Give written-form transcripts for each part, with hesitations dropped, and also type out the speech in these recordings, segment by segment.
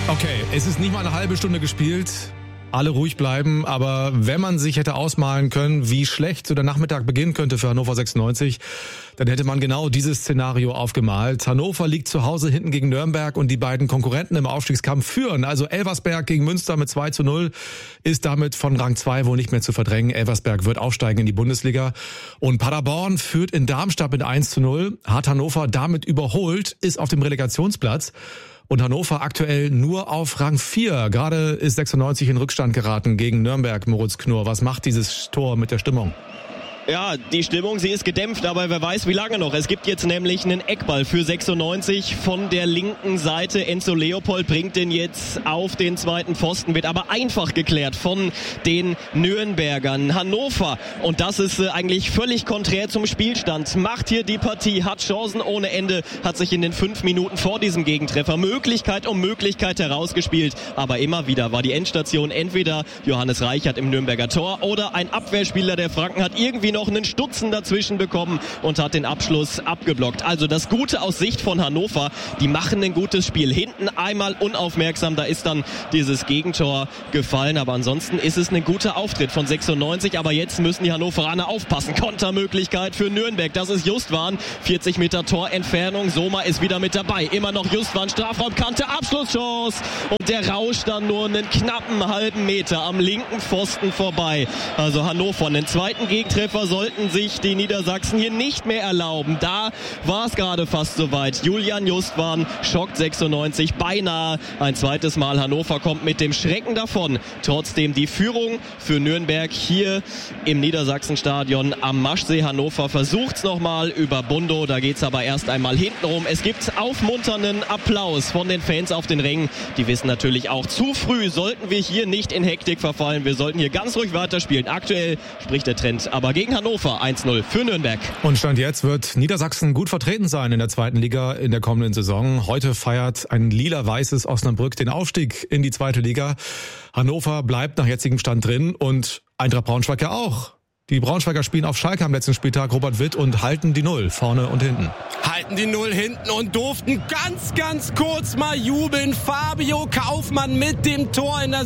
Okay, es ist nicht mal eine halbe Stunde gespielt. Alle ruhig bleiben, aber wenn man sich hätte ausmalen können, wie schlecht so der Nachmittag beginnen könnte für Hannover 96, dann hätte man genau dieses Szenario aufgemalt. Hannover liegt zu Hause hinten gegen Nürnberg und die beiden Konkurrenten im Aufstiegskampf führen. Also Elversberg gegen Münster mit 2:0 ist damit von Rang 2 wohl nicht mehr zu verdrängen. Elversberg wird aufsteigen in die Bundesliga. Und Paderborn führt in Darmstadt mit 1:0, hat Hannover damit überholt, ist auf dem Relegationsplatz. Und Hannover aktuell nur auf Rang 4. Gerade ist 96 in Rückstand geraten gegen Nürnberg, Moritz Knorr. Was macht dieses Tor mit der Stimmung? Ja, die Stimmung, sie ist gedämpft, aber wer weiß, wie lange noch. Es gibt jetzt nämlich einen Eckball für 96 von der linken Seite. Enzo Leopold bringt den jetzt auf den zweiten Pfosten, wird aber einfach geklärt von den Nürnbergern. Hannover, und das ist eigentlich völlig konträr zum Spielstand, macht hier die Partie, hat Chancen ohne Ende, hat sich in den 5 Minuten vor diesem Gegentreffer Möglichkeit um Möglichkeit herausgespielt. Aber immer wieder war die Endstation entweder Johannes Reichert im Nürnberger Tor oder ein Abwehrspieler der Franken hat irgendwie noch einen Stutzen dazwischen bekommen und hat den Abschluss abgeblockt. Also das Gute aus Sicht von Hannover, die machen ein gutes Spiel. Hinten einmal unaufmerksam, da ist dann dieses Gegentor gefallen, aber ansonsten ist es ein guter Auftritt von 96, aber jetzt müssen die Hannoveraner aufpassen. Kontermöglichkeit für Nürnberg, das ist Justwan, 40 Meter Torentfernung, Soma ist wieder mit dabei, immer noch Justwan, Strafraumkante, Abschlusschance und der rauscht dann nur einen knappen halben Meter am linken Pfosten vorbei. Also Hannover, einen zweiten Gegentreffer sollten sich die Niedersachsen hier nicht mehr erlauben. Da war es gerade fast soweit. Julian Justwan schockt 96 beinahe. Ein zweites Mal Hannover kommt mit dem Schrecken davon. Trotzdem die Führung für Nürnberg hier im Niedersachsenstadion am Maschsee. Hannover versucht's nochmal über Bundo. Da geht's aber erst einmal hintenrum. Es gibt aufmunternden Applaus von den Fans auf den Rängen. Die wissen natürlich auch, zu früh sollten wir hier nicht in Hektik verfallen. Wir sollten hier ganz ruhig weiterspielen. Aktuell spricht der Trend aber gegen Hannover 1:0 für Nürnberg. Und Stand jetzt wird Niedersachsen gut vertreten sein in der zweiten Liga in der kommenden Saison. Heute feiert ein lila-weißes Osnabrück den Aufstieg in die zweite Liga. Hannover bleibt nach jetzigem Stand drin und Eintracht Braunschweig ja auch. Die Braunschweiger spielen auf Schalke am letzten Spieltag, Robert Witt, und halten die Null vorne und hinten. Halten die Null hinten und durften ganz kurz mal jubeln. Fabio Kaufmann mit dem Tor in der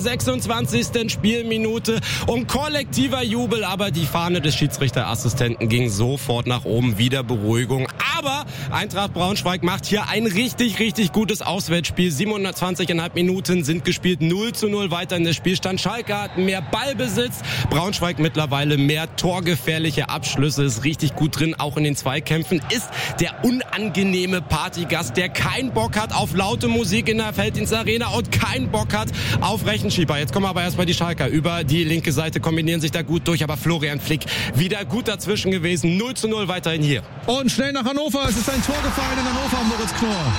26. Spielminute und kollektiver Jubel. Aber die Fahne des Schiedsrichterassistenten ging sofort nach oben. Wieder Beruhigung. Aber Eintracht Braunschweig macht hier ein richtig gutes Auswärtsspiel. 720,5 Minuten sind gespielt. 0:0 weiter in der Spielstand. Schalke hat mehr Ballbesitz. Braunschweig mittlerweile mehr torgefährliche Abschlüsse, ist richtig gut drin, auch in den Zweikämpfen, ist der unangenehme Partygast, der keinen Bock hat auf laute Musik in der Felddienstarena und keinen Bock hat auf Rechenschieber. Jetzt kommen aber erstmal die Schalker über die linke Seite, kombinieren sich da gut durch, aber Florian Flick wieder gut dazwischen gewesen. 0:0 weiterhin hier. Und schnell nach Hannover, es ist ein Tor gefallen in Hannover, Moritz Knorr.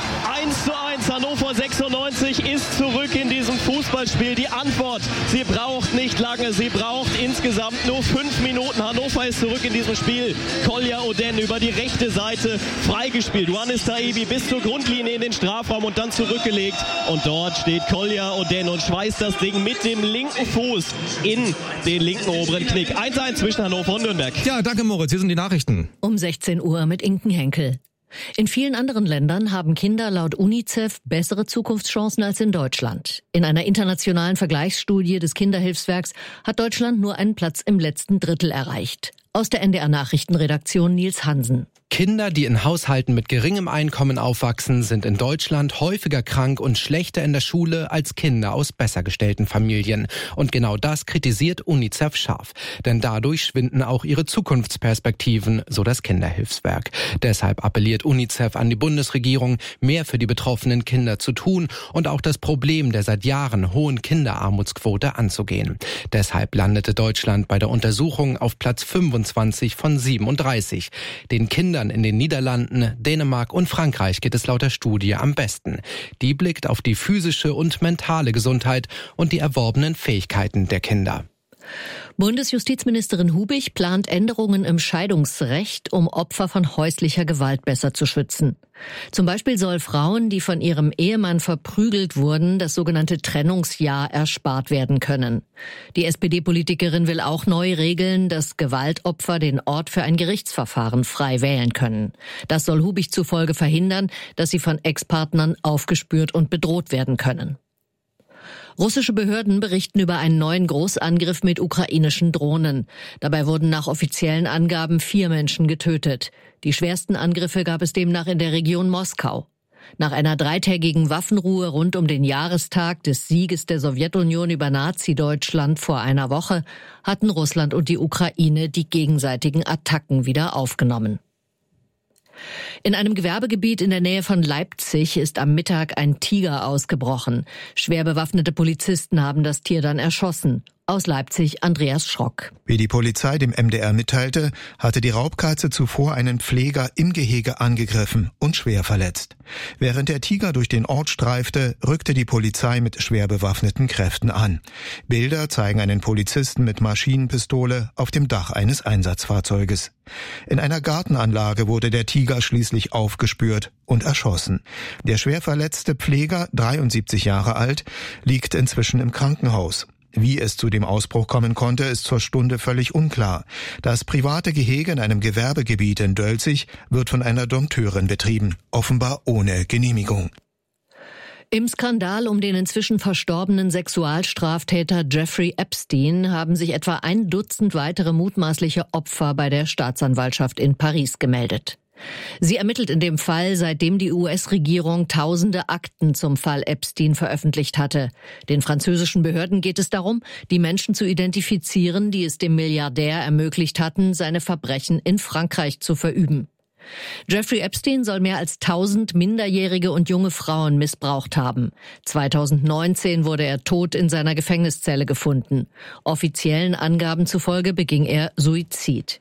1:1, Hannover 96 ist zurück in diesem Fußballspiel. Die Antwort, sie braucht nicht lange, sie braucht insgesamt nur 5 Minuten. Hannover ist zurück in diesem Spiel. Kolja Oden über die rechte Seite freigespielt. Johannes Taibi bis zur Grundlinie in den Strafraum und dann zurückgelegt. Und dort steht Kolja Oden und schweißt das Ding mit dem linken Fuß in den linken oberen Knick. 1:1 zwischen Hannover und Nürnberg. Ja, danke Moritz, hier sind die Nachrichten. Um 16 Uhr mit Inken Henkel. In vielen anderen Ländern haben Kinder laut UNICEF bessere Zukunftschancen als in Deutschland. In einer internationalen Vergleichsstudie des Kinderhilfswerks hat Deutschland nur einen Platz im letzten Drittel erreicht. Aus der NDR-Nachrichtenredaktion Nils Hansen. Kinder, die in Haushalten mit geringem Einkommen aufwachsen, sind in Deutschland häufiger krank und schlechter in der Schule als Kinder aus besser gestellten Familien. Und genau das kritisiert UNICEF scharf. Denn dadurch schwinden auch ihre Zukunftsperspektiven, so das Kinderhilfswerk. Deshalb appelliert UNICEF an die Bundesregierung, mehr für die betroffenen Kinder zu tun und auch das Problem der seit Jahren hohen Kinderarmutsquote anzugehen. Deshalb landete Deutschland bei der Untersuchung auf Platz 25 von 37. Den Kindern in den Niederlanden, Dänemark und Frankreich geht es laut der Studie am besten. Die blickt auf die physische und mentale Gesundheit und die erworbenen Fähigkeiten der Kinder. Bundesjustizministerin Hubig plant Änderungen im Scheidungsrecht, um Opfer von häuslicher Gewalt besser zu schützen. Zum Beispiel soll Frauen, die von ihrem Ehemann verprügelt wurden, das sogenannte Trennungsjahr erspart werden können. Die SPD-Politikerin will auch neu regeln, dass Gewaltopfer den Ort für ein Gerichtsverfahren frei wählen können. Das soll Hubig zufolge verhindern, dass sie von Ex-Partnern aufgespürt und bedroht werden können. Russische Behörden berichten über einen neuen Großangriff mit ukrainischen Drohnen. Dabei wurden nach offiziellen Angaben 4 Menschen getötet. Die schwersten Angriffe gab es demnach in der Region Moskau. Nach einer 3-tägigen Waffenruhe rund um den Jahrestag des Sieges der Sowjetunion über Nazi-Deutschland vor einer Woche hatten Russland und die Ukraine die gegenseitigen Attacken wieder aufgenommen. In einem Gewerbegebiet in der Nähe von Leipzig ist am Mittag ein Tiger ausgebrochen. Schwer bewaffnete Polizisten haben das Tier dann erschossen. Aus Leipzig Andreas Schrock. Wie die Polizei dem MDR mitteilte, hatte die Raubkatze zuvor einen Pfleger im Gehege angegriffen und schwer verletzt. Während der Tiger durch den Ort streifte, rückte die Polizei mit schwer bewaffneten Kräften an. Bilder zeigen einen Polizisten mit Maschinenpistole auf dem Dach eines Einsatzfahrzeuges. In einer Gartenanlage wurde der Tiger schließlich aufgespürt und erschossen. Der schwer verletzte Pfleger, 73 Jahre alt, liegt inzwischen im Krankenhaus. Wie es zu dem Ausbruch kommen konnte, ist zur Stunde völlig unklar. Das private Gehege in einem Gewerbegebiet in Dölzig wird von einer Dompteurin betrieben, offenbar ohne Genehmigung. Im Skandal um den inzwischen verstorbenen Sexualstraftäter Jeffrey Epstein haben sich etwa 1 Dutzend weitere mutmaßliche Opfer bei der Staatsanwaltschaft in Paris gemeldet. Sie ermittelt in dem Fall, seitdem die US-Regierung tausende Akten zum Fall Epstein veröffentlicht hatte. Den französischen Behörden geht es darum, die Menschen zu identifizieren, die es dem Milliardär ermöglicht hatten, seine Verbrechen in Frankreich zu verüben. Jeffrey Epstein soll mehr als 1000 minderjährige und junge Frauen missbraucht haben. 2019 wurde er tot in seiner Gefängniszelle gefunden. Offiziellen Angaben zufolge beging er Suizid.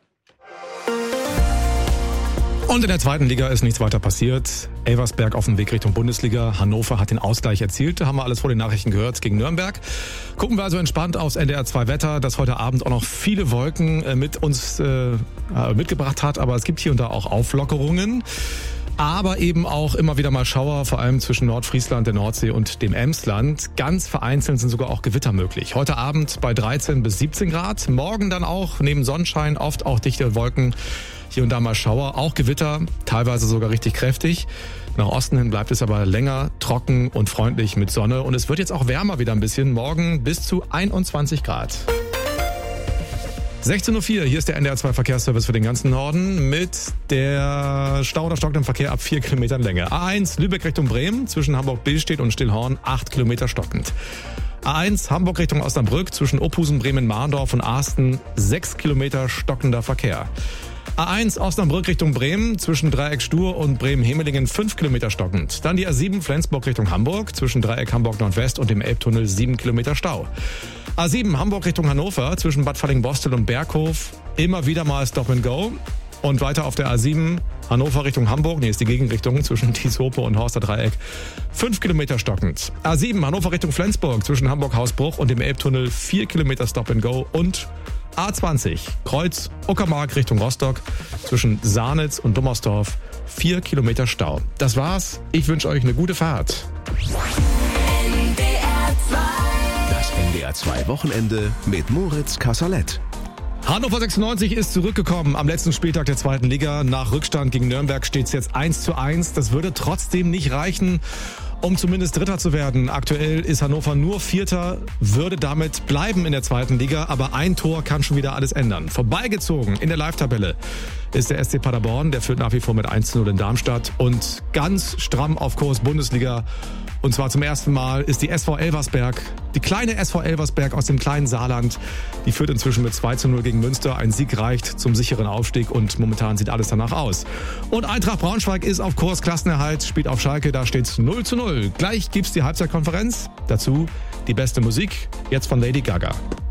Und in der 2. Liga ist nichts weiter passiert. Elversberg auf dem Weg Richtung Bundesliga. Hannover hat den Ausgleich erzielt. Da haben wir alles vor den Nachrichten gehört gegen Nürnberg. Gucken wir also entspannt aufs NDR 2 Wetter, das heute Abend auch noch viele Wolken mit uns mitgebracht hat. Aber es gibt hier und da auch Auflockerungen. Aber eben auch immer wieder mal Schauer, vor allem zwischen Nordfriesland, der Nordsee und dem Emsland. Ganz vereinzelt sind sogar auch Gewitter möglich. Heute Abend bei 13 bis 17 Grad. Morgen dann auch neben Sonnenschein oft auch dichte Wolken. Hier und da mal Schauer, auch Gewitter, teilweise sogar richtig kräftig. Nach Osten hin bleibt es aber länger, trocken und freundlich mit Sonne. Und es wird jetzt auch wärmer wieder ein bisschen. Morgen bis zu 21 Grad. 16.04 Uhr, hier ist der NDR 2 Verkehrsservice für den ganzen Norden mit der Stau oder stockendem Verkehr ab 4 Kilometern Länge. A1 Lübeck Richtung Bremen, zwischen Hamburg-Billstedt und Stillhorn 8 Kilometer stockend. A1 Hamburg Richtung Osnabrück, zwischen Ophusen, Bremen, Mahndorf und Asten 6 Kilometer stockender Verkehr. A1 Osnabrück Richtung Bremen, zwischen Dreieck Stur und Bremen-Hemelingen 5 Kilometer stockend. Dann die A7 Flensburg Richtung Hamburg, zwischen Dreieck Hamburg Nordwest und dem Elbtunnel 7 Kilometer Stau. A7 Hamburg Richtung Hannover, zwischen Bad Falling-Bostel und Berghof, immer wieder mal Stop and Go. Und weiter auf der A7 Hannover Richtung Hamburg, ist die Gegenrichtung, zwischen Tieshope und Horster Dreieck 5 Kilometer stockend. A7 Hannover Richtung Flensburg, zwischen Hamburg-Hausbruch und dem Elbtunnel 4 Kilometer Stop and Go. Und A20 Kreuz Uckermark Richtung Rostock, zwischen Sarnitz und Dummersdorf 4 Kilometer Stau. Das war's. Ich wünsche euch eine gute Fahrt. Das NDR 2 Wochenende mit Moritz Kasserlet. Hannover 96 ist zurückgekommen am letzten Spieltag der 2. Liga. Nach Rückstand gegen Nürnberg steht es jetzt 1:1. Das würde trotzdem nicht reichen, um zumindest Dritter zu werden. Aktuell ist Hannover nur Vierter, würde damit bleiben in der 2. Liga, aber ein Tor kann schon wieder alles ändern. Vorbeigezogen in der Live-Tabelle ist der SC Paderborn, der führt nach wie vor mit 1:0 in Darmstadt und ganz stramm auf Kurs Bundesliga. Und zwar zum ersten Mal ist die SV Elversberg, die kleine SV Elversberg aus dem kleinen Saarland, die führt inzwischen mit 2:0 gegen Münster. Ein Sieg reicht zum sicheren Aufstieg und momentan sieht alles danach aus. Und Eintracht Braunschweig ist auf Kurs Klassenerhalt, spielt auf Schalke, da steht's 0:0. Gleich gibt's die Halbzeitkonferenz, dazu die beste Musik, jetzt von Lady Gaga.